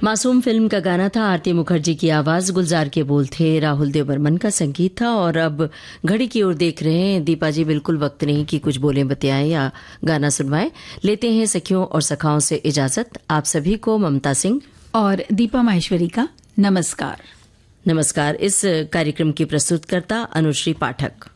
मासूम फिल्म का गाना था, आरती मुखर्जी की आवाज, गुलजार के बोल थे, राहुल देव बर्मन का संगीत था। और अब घड़ी की ओर देख रहे हैं दीपा जी, बिल्कुल वक्त नहीं कि कुछ बोलें बतियाएं या गाना सुनवाएं। लेते हैं सखियों और सखाओं से इजाजत। आप सभी को ममता सिंह और दीपा माहेश्वरी का नमस्कार। नमस्कार। इस कार्यक्रम की प्रस्तुतकर्ता अनुश्री पाठक।